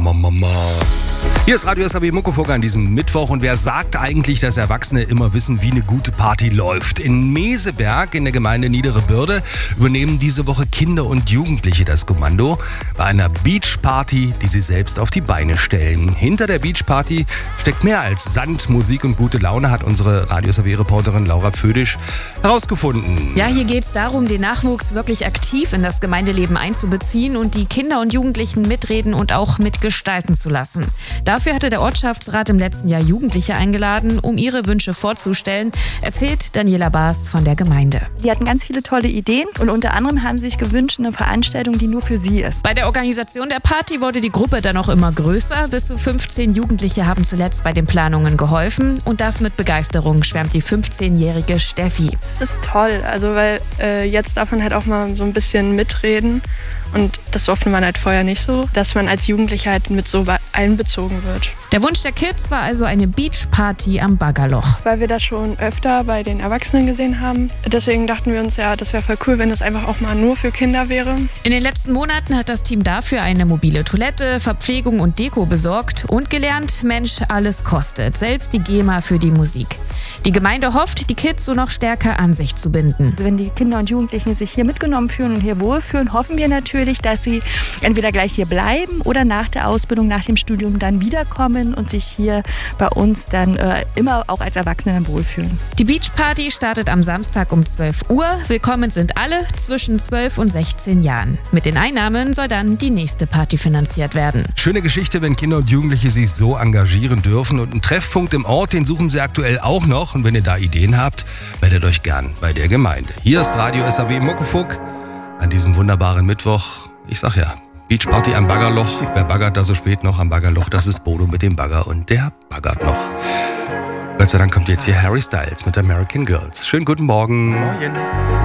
Mama. Hier ist Radio SAW Muckefuck an diesem Mittwoch und wer sagt eigentlich, dass Erwachsene immer wissen, wie eine gute Party läuft? In Meseberg in der Gemeinde Niedere Bürde übernehmen diese Woche Kinder und Jugendliche das Kommando bei einer Beachparty, die sie selbst auf die Beine stellen. Hinter der Beachparty steckt mehr als Sand, Musik und gute Laune, hat unsere Radio SAW-Reporterin Laura Pfödisch herausgefunden. Ja, hier geht es darum, den Nachwuchs wirklich aktiv in das Gemeindeleben einzubeziehen und die Kinder und Jugendlichen mitreden und auch mitgestalten zu lassen. Dafür hatte der Ortschaftsrat im letzten Jahr Jugendliche eingeladen, um ihre Wünsche vorzustellen, erzählt Daniela Baas von der Gemeinde. Die hatten ganz viele tolle Ideen und unter anderem haben sie sich gewünscht, eine Veranstaltung, die nur für sie ist. Bei der Organisation der Party wurde die Gruppe dann auch immer größer. Bis zu 15 Jugendliche haben zuletzt bei den Planungen geholfen und das mit Begeisterung, schwärmt die 15-jährige Steffi. Es ist toll, also weil jetzt darf man halt auch mal so ein bisschen mitreden und das durfte man halt vorher nicht so, dass man als Jugendlicher halt mit so einbezogen wird. Der Wunsch der Kids war also eine Beachparty am Baggerloch. Weil wir das schon öfter bei den Erwachsenen gesehen haben. Deswegen dachten wir uns, ja, das wäre voll cool, wenn das einfach auch mal nur für Kinder wäre. In den letzten Monaten hat das Team dafür eine mobile Toilette, Verpflegung und Deko besorgt und gelernt, Mensch, alles kostet, selbst die GEMA für die Musik. Die Gemeinde hofft, die Kids so noch stärker an sich zu binden. Wenn die Kinder und Jugendlichen sich hier mitgenommen fühlen und hier wohlfühlen, hoffen wir natürlich, dass sie entweder gleich hier bleiben oder nach der Ausbildung, nach dem Studium dann wiederkommen und sich hier bei uns dann immer auch als Erwachsene dann wohlfühlen. Die Beachparty startet am Samstag um 12 Uhr. Willkommen sind alle zwischen 12 und 16 Jahren. Mit den Einnahmen soll dann die nächste Party finanziert werden. Schöne Geschichte, wenn Kinder und Jugendliche sich so engagieren dürfen. Und einen Treffpunkt im Ort, den suchen sie aktuell auch noch. Und wenn ihr da Ideen habt, meldet euch gern bei der Gemeinde. Hier ist Radio SAW Muckefuck an diesem wunderbaren Mittwoch. Ich sag ja, Beachparty am Baggerloch. Wer baggert da so spät noch am Baggerloch? Das ist Bodo mit dem Bagger und der baggert noch. Gott sei Dank kommt jetzt hier Harry Styles mit American Girls. Schönen guten Morgen. Moin.